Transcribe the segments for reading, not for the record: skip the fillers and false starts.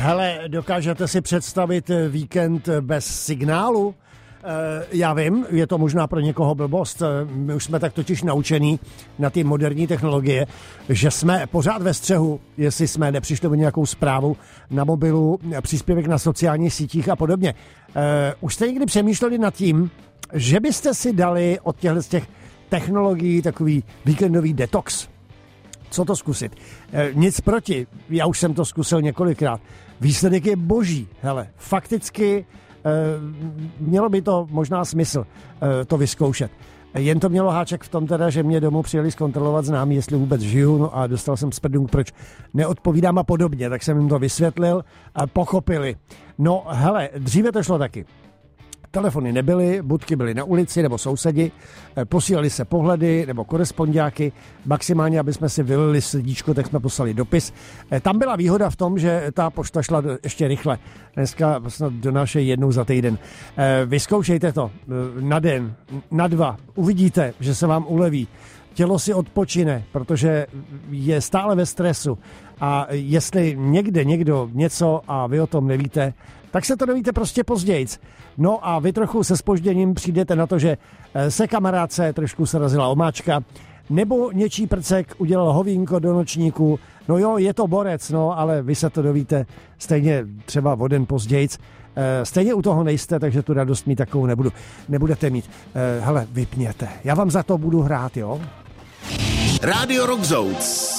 Hele, dokážete si představit víkend bez signálu? Já vím, je to možná pro někoho blbost. My už jsme tak totiž naučení na ty moderní technologie, že jsme pořád ve střehu, jestli jsme nepřišli o nějakou zprávu na mobilu, příspěvek na sociálních sítích a podobně. Už jste někdy přemýšleli nad tím, že byste si dali od těch technologií takový víkendový detox? Co to zkusit? Nic proti, já už jsem to zkusil několikrát. Výsledek je boží, hele, fakticky mělo by to možná smysl to vyzkoušet. Jen to mělo háček v tom teda, že mě domů přijeli zkontrolovat známí, jestli vůbec žiju, no a dostal jsem sprdung, proč neodpovídám a podobně, tak jsem jim to vysvětlil a pochopili. No hele, dříve to šlo taky. Telefony nebyly, budky byly na ulici nebo sousedi, posílali se pohledy nebo korespondiáky, maximálně, aby jsme si vylili srdíčko, tak jsme poslali dopis. Tam byla výhoda v tom, že ta pošta šla ještě rychle. Dneska snad donášejí jednou za týden. Vyzkoušejte to na den, na 2, uvidíte, že se vám uleví. Tělo si odpočine, protože je stále ve stresu a jestli někde někdo něco a vy o tom nevíte, tak se to dovíte prostě pozdějc. No a vy trochu se zpožděním přijdete na to, že se kamarádce trošku srazila omáčka, nebo něčí prcek udělal hovínko do nočníku. No jo, je to borec, no, ale vy se to dovíte stejně třeba o den pozdějc. Stejně u toho nejste, takže tu radost mít takovou nebudete mít. Hele, vypněte. Já vám za to budu hrát, jo? Rádio Rock Zones.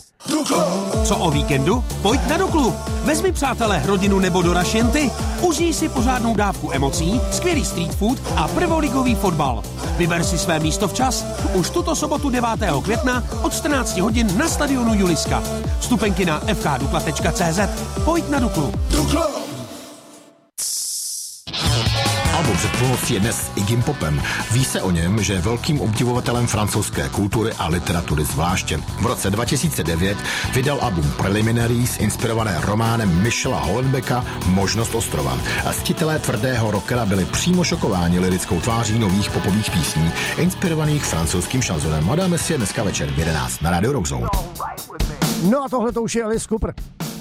Co o víkendu? Pojď na Duklu. Vezmi, přátelé, rodinu nebo do Rašenty. Užij si pořádnou dávku emocí, skvělý street food a prvoligový fotbal. Vyber si své místo včas. Už tuto sobotu 9. května od 14 hodin na stadionu Juliska. Vstupenky na fkdukla.cz. Pojď na Duklu. Album před půlnocí je dnes s Iggy Popem. Ví se o něm, že je velkým obdivovatelem francouzské kultury a literatury zvláště. V roce 2009 vydal album Preliminaries, inspirované románem Michela Houellebecqa Možnost ostrova. A ctitelé tvrdého rockera byli přímo šokováni lirickou tváří nových popových písní, inspirovaných francouzským šanzonem. Madame si je dneska večer v 11 na Radio Rock Zone. No a tohle to už je Alice Cooper.